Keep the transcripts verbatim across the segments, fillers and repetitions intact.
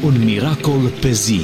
Un miracol pe zi.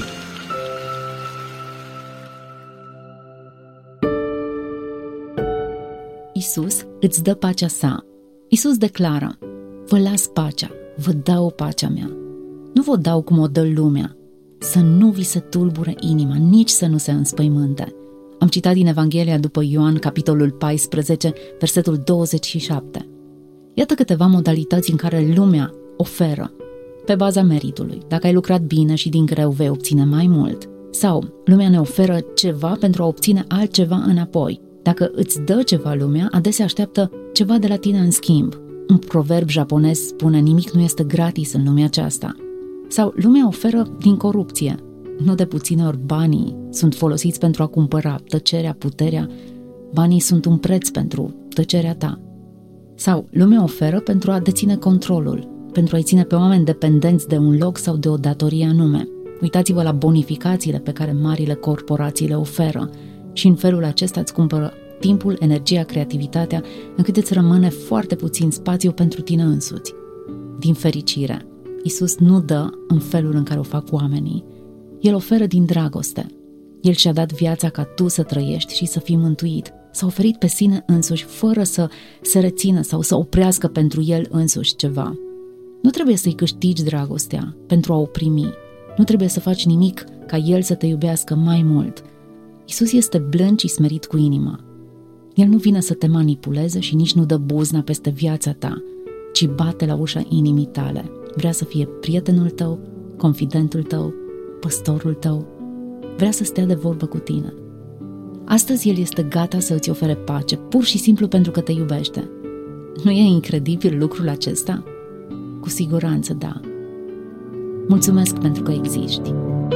Iisus îți dă pacea sa. Iisus declară: vă las pacea, vă dau pacea mea. Nu vă dau cum o dă lumea. Să nu vi se tulbure inima, nici să nu se înspăimânte. Am citat din Evanghelia după Ioan, capitolul paisprezece, versetul douăzeci și șapte. Iată câteva modalități în care lumea oferă pe baza meritului. Dacă ai lucrat bine și din greu, vei obține mai mult. Sau lumea ne oferă ceva pentru a obține altceva înapoi. Dacă îți dă ceva lumea, adesea așteaptă ceva de la tine în schimb. Un proverb japonez spune: nimic nu este gratis în lumea aceasta. Sau lumea oferă din corupție. Nu de puține ori banii sunt folosiți pentru a cumpăra tăcerea, puterea. Banii sunt un preț pentru tăcerea ta. Sau lumea oferă pentru a deține controlul, pentru a-i ține pe oameni dependenți de un loc sau de o datorie anume. Uitați-vă la bonificațiile pe care marile corporații le oferă și în felul acesta îți cumpără timpul, energia, creativitatea, încât îți rămâne foarte puțin spațiu pentru tine însuți. Din fericire, Iisus nu dă în felul în care o fac oamenii. El oferă din dragoste. El și-a dat viața ca tu să trăiești și să fii mântuit. S-a oferit pe sine însuși fără să se rețină sau să oprească pentru el însuși ceva. Nu trebuie să-i câștigi dragostea pentru a o primi. Nu trebuie să faci nimic ca el să te iubească mai mult. Iisus este blând și smerit cu inima. El nu vine să te manipuleze și nici nu dă buzna peste viața ta, ci bate la ușa inimii tale. Vrea să fie prietenul tău, confidentul tău, păstorul tău. Vrea să stea de vorbă cu tine. Astăzi El este gata să îți ofere pace, pur și simplu pentru că te iubește. Nu e incredibil lucrul acesta? Cu siguranță da. Mulțumesc pentru că existi.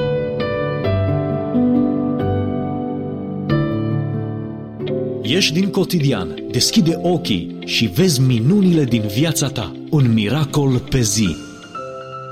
Ieși din cotidian, deschide ochii și vezi minunile din viața ta. Un miracol pe zi.